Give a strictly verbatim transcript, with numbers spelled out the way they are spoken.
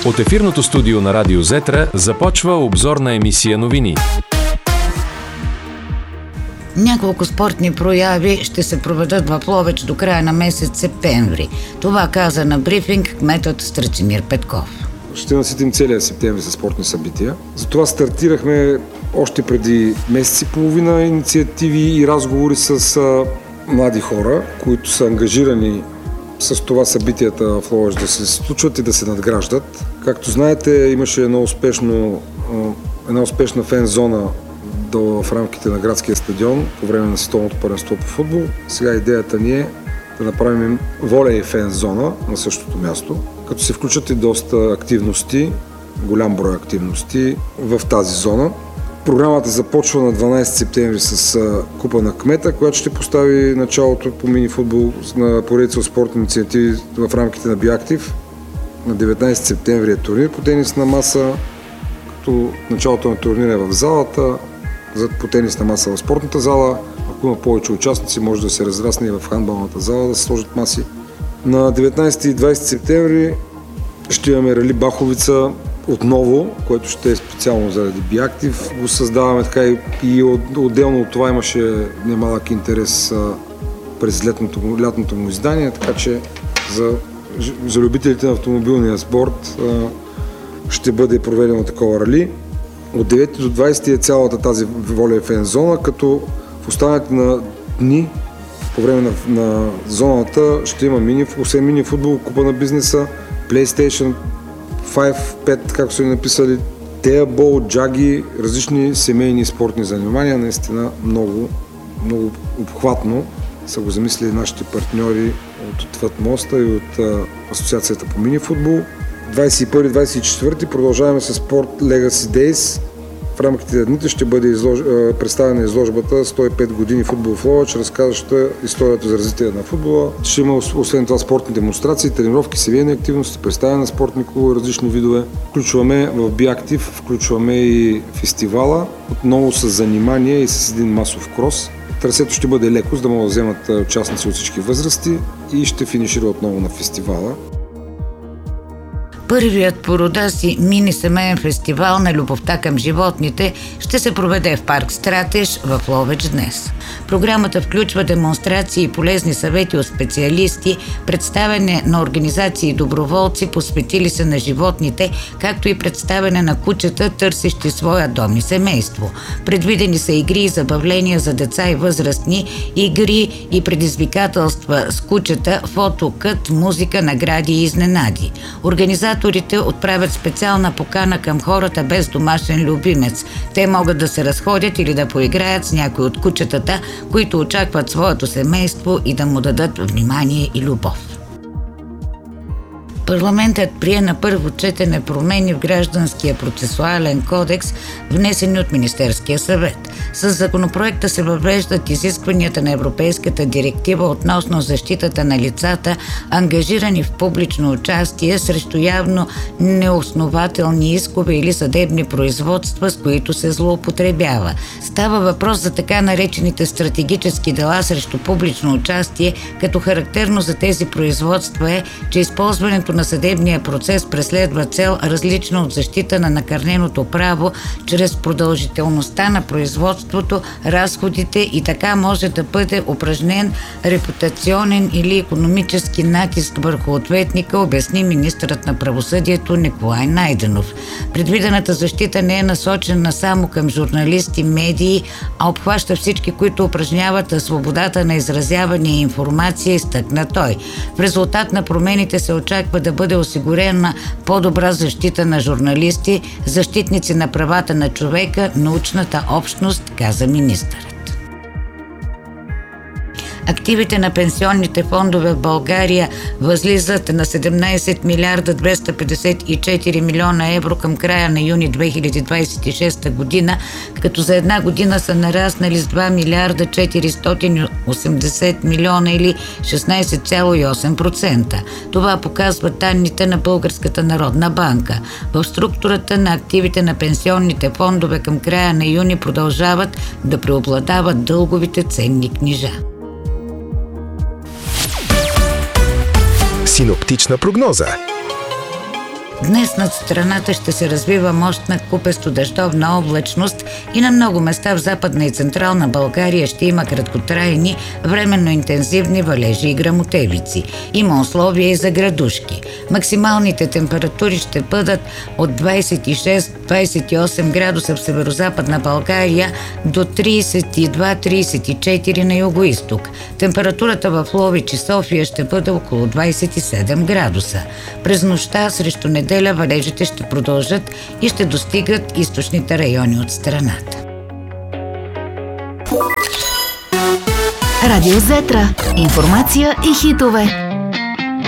От ефирното студио на Радио Зетра започва обзорна емисия новини. Няколко спортни прояви ще се проведат в Ловеч до края на месец септември. Това каза на брифинг кметът Страцимир Петков. Ще наситим целия септември със спортни събития. Затова стартирахме още преди месец и половина инициативи и разговори с а, млади хора, които са ангажирани с това събитията в Ловеч да се случват и да се надграждат. Както знаете, имаше едно успешно, една успешна фен зона в рамките на градския стадион по време на световното първенство по футбол. Сега идеята ни е да направим волей фен зона на същото място, като се включат и доста активности, голям брой активности в тази зона. Програмата започва на дванадесети септември с Купа на кмета, която ще постави началото по мини-футбол на поредица от спортни инициативи в рамките на Биактив. На деветнадесети септември е турнир по тенисна маса, като началото на турнира е в залата, по тенисна маса в спортната зала. Ако има повече участници, може да се разрасне и в хандбалната зала, да се сложат маси. На деветнадесети и двадесети септември ще имаме рали Баховица отново, което ще е специално заради Биактив. Го създаваме така и, и отделно от това имаше немалък интерес а, през лятното, лятното му издание, така че за, за любителите на автомобилния спорт а, ще бъде проведено такова рали. От девети до двадесети е цялата тази волей фен зона, като в останалите на дни по време на, на зоната ще има мини, освен мини футбол, Купа на бизнеса, PlayStation пет, пет, както са ни написали, теабол, джаги, различни семейни спортни занимания. Наистина много, много обхватно са го замислили нашите партньори от Отвъд моста и от а, Асоциацията по мини футбол. двадесет и първи - двадесет и четвърти продължаваме с Sport Legacy Days. В рамките на дните ще бъде излож... представена изложбата сто и пет години футбол в Ловеч, разказваща историята за развитие на футбола. Ще има освен това спортни демонстрации, тренировки, семейни активности, представяне на спортни клубове, различни видове. Включваме в Биактив, включваме и фестивала, отново с занимание и с един масов крос. Трасето ще бъде леко, за да могат да вземат участници от всички възрасти и ще финишира отново на фестивала. Първият по рода си мини-семейен фестивал на любовта към животните ще се проведе в парк Стратеж в Ловеч днес. Програмата включва демонстрации и полезни съвети от специалисти, представяне на организации и доброволци, посветили се на животните, както и представяне на кучета, търсещи своя дом и семейство. Предвидени са игри и забавления за деца и възрастни, игри и предизвикателства с кучета, фотокът, музика, награди и изненади. Организаторите отправят специална покана към хората без домашен любимец. Те могат да се разходят или да поиграят с някой от кучетата, които очакват своето семейство и да му дадат внимание и любов. Парламентът прие на първо четене промени в Гражданския процесуален кодекс, внесени от Министерския съвет. С законопроекта се въвеждат изискванията на Европейската директива относно защитата на лицата, ангажирани в публично участие срещу явно неоснователни искове или съдебни производства, с които се злоупотребява. Става въпрос за така наречените стратегически дела срещу публично участие, като характерно за тези производства е, че използването на съдебния процес преследва цел различна от защита на накърненото право чрез продължителността на производството, разходите и така може да бъде упражнен репутационен или икономически натиск върху ответника, обясни министърът на правосъдието Николай Найденов. Предвидената защита не е насочена само към журналисти, медии, а обхваща всички, които упражняват свободата на изразяване и информация, изтъкна той. В резултат на промените се очаква да бъде осигурена по-добра защита на журналисти, защитници на правата на човека, научната общност, каза министърът. Активите на пенсионните фондове в България възлизат на седемнадесет милиарда двеста петдесет и четири милиона евро към края на юни две хиляди двадесет и шеста година, като за една година са нараснали с два милиарда четиристотин и осемдесет милиона или шестнадесет цяло и осем процента. Това показват данните на Българската народна банка. В структурата на активите на пенсионните фондове към края на юни продължават да преобладават дълговите ценни книжа. Синоптична прогноза. Днес над страната ще се развива мощна купесто-дъждовна облачност и на много места в Западна и Централна България ще има краткотрайни, временно интензивни валежи и гръмотевици. Има условия и за градушки. Максималните температури ще бъдат от двадесет и шест до двадесет и осем градуса в Северозападна България до тридесет и два до тридесет и четири на югоизток. Температурата в Ловеч и София ще бъде около двадесет и седем градуса. През нощта срещу неделя валежите ще продължат и ще достигат източните райони от страната. Радио Зетра. Информация и хитове.